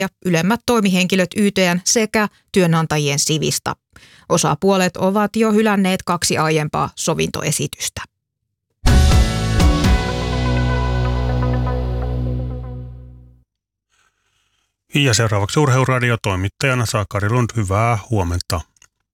ja ylemmät toimihenkilöt YT:n sekä työnantajien sivistä. Osapuolet ovat jo hylänneet 2 aiempaa sovintoesitystä. Ja seuraavaksi Urheiluradio toimittajana Sakari Lund, hyvää huomenta.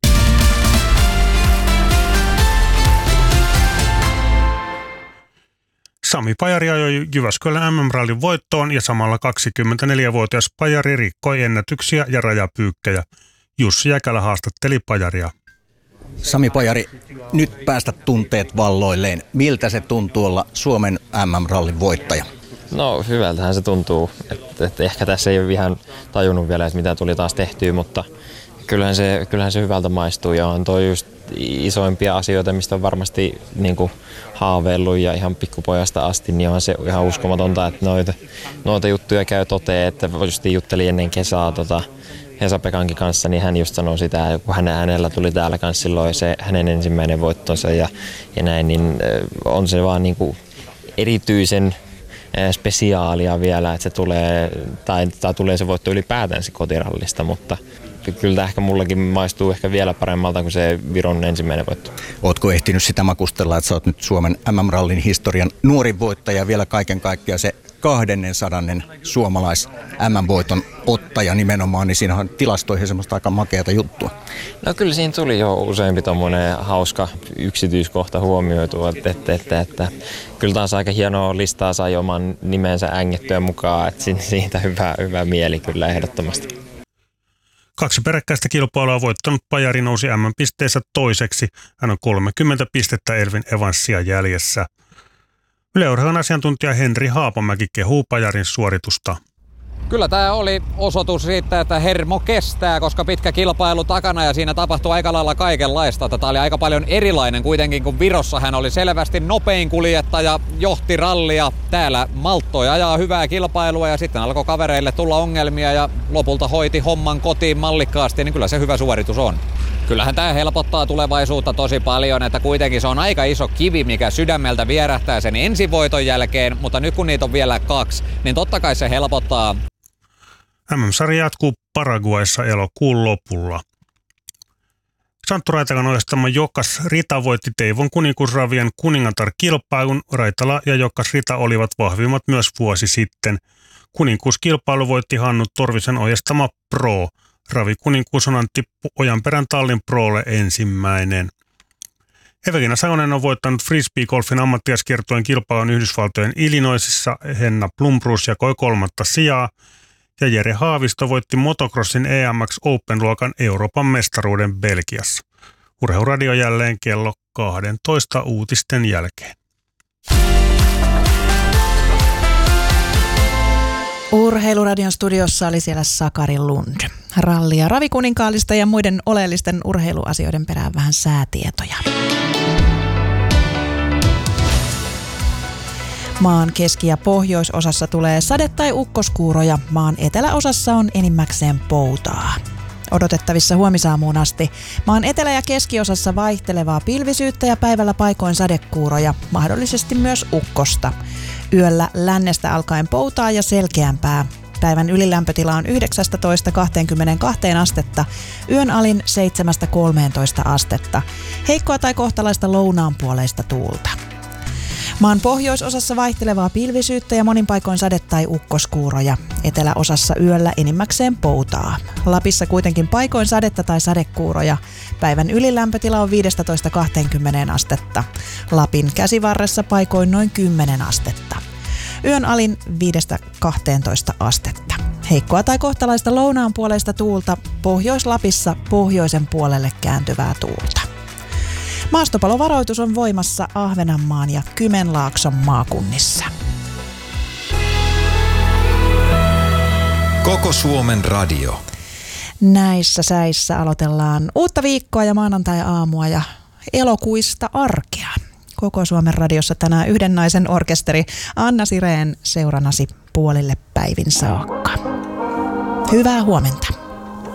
Sami Pajari ajoi Jyväskylän MM-rallin voittoon ja samalla 24-vuotias Pajari rikkoi ennätyksiä ja rajapyykkejä. Jussi Jäkälä haastatteli Pajaria. Sami Pajari, nyt päästä tunteet valloilleen. Miltä se tuntuu olla Suomen MM-rallin voittaja? No hyvältähän se tuntuu. Et ehkä tässä ei ole ihan tajunnut vielä, että mitä tuli taas tehtyä, mutta kyllähän se hyvältä maistuu ja on toi just isoimpia asioita, mistä on varmasti niin kuin haaveillut ja ihan pikkupojasta asti, niin on se ihan uskomatonta, että noita juttuja käy toteen, että just juttelin ennen kesää Hesa-Pekankin kanssa, niin hän just sanoi sitä, kun hänellä tuli täällä kanssa silloin se hänen ensimmäinen voittonsa ja näin, niin on se vaan niin kuin erityisen spesiaalia vielä, että se tulee, tai tulee se voitto ylipäätään se kotirallista, mutta kyllä ehkä mullakin maistuu ehkä vielä paremmalta kuin se Viron ensimmäinen voitto. Ootko ehtinyt sitä makustella, että sä oot nyt Suomen MM-rallin historian nuorin voittaja, vielä kaiken kaikkiaan se 200. suomalais MM-voiton ottaja nimenomaan, niin siinä on tilastoihin semmoista aika makeata juttua. No kyllä siinä tuli jo useampi tommoinen hauska yksityiskohta huomioitu, että kyllä taas aika hienoa listaa sai oman nimensä ängettyä mukaan, että siitä hyvä mieli kyllä ehdottomasti. 2 peräkkäistä kilpailua voittanut Pajari nousi MM-pisteessä toiseksi. Hän on 30 pistettä Elvin Evansia jäljessä. Yle Urheilun asiantuntija Henri Haapamäki kehuu Pajarin suoritusta. Kyllä tämä oli osoitus siitä, että hermo kestää, koska pitkä kilpailu takana ja siinä tapahtui aika lailla kaikenlaista. Tämä oli aika paljon erilainen kuitenkin, kun Virossa hän oli selvästi nopein kuljettaja, johti rallia. Täällä malttoi ajaa hyvää kilpailua ja sitten alkoi kavereille tulla ongelmia ja lopulta hoiti homman kotiin mallikkaasti, niin kyllä se hyvä suoritus on. Kyllähän tämä helpottaa tulevaisuutta tosi paljon, että kuitenkin se on aika iso kivi, mikä sydämeltä vierähtää sen ensivoiton jälkeen, mutta nyt kun niitä on vielä 2, niin totta kai se helpottaa. MM-sarja jatkuu Paraguayssa elokuun lopulla. Santtu Raitakan ohjastama Jokas Rita voitti Teivon kuninkuusravien kuningatar-kilpailun. Raitala ja Jokas Rita olivat vahvimmat myös vuosi sitten. Kuninkuuskilpailu voitti Hannu Torvisen ohjastama Pro. Ravikuninkuus on Antti Ojanperän tallin Prolle ensimmäinen. Evelina Salonen on voittanut frisbee-golfin ammattilaiskiertueen kilpailun Yhdysvaltojen Illinoisissa. Henna Blomroos jakoi 3. sijaa. Ja Jere Haavisto voitti motocrossin EMX Open-luokan Euroopan mestaruuden Belgiassa. Urheiluradio jälleen kello 12 uutisten jälkeen. Urheiluradion studiossa oli siellä Sakari Lund. Ralli- ja ravikuninkaallista ja muiden oleellisten urheiluasioiden perään vähän säätietoja. Maan keski- ja pohjoisosassa tulee sade- tai ukkoskuuroja. Maan eteläosassa on enimmäkseen poutaa. Odotettavissa huomisaamuun asti maan etelä- ja keskiosassa vaihtelevaa pilvisyyttä ja päivällä paikoin sadekuuroja, mahdollisesti myös ukkosta. Yöllä lännestä alkaen poutaa ja selkeämpää. Päivän ylilämpötila on 19–22 astetta, yön alin 7–13 astetta. Heikkoa tai kohtalaista lounaanpuoleista tuulta. Maan pohjoisosassa vaihtelevaa pilvisyyttä ja monin paikoin sade- tai ukkoskuuroja. Eteläosassa yöllä enimmäkseen poutaa. Lapissa kuitenkin paikoin sadetta tai sadekuuroja. Päivän ylilämpötila on 15–20 astetta. Lapin käsivarressa paikoin noin 10 astetta. Yön alin 5–12 astetta. Heikkoa tai kohtalaista lounaanpuoleista tuulta. Pohjois-Lapissa pohjoisen puolelle kääntyvää tuulta. Maastopalovaroitus on voimassa Ahvenanmaan ja Kymenlaakson maakunnissa. Koko Suomen radio. Näissä säissä aloitellaan uutta viikkoa ja maanantai-aamua ja elokuista arkea. Koko Suomen radiossa tänään yhden naisen orkesteri Anna Sireen seuranasi puolille päivin saakka. Hyvää huomenta.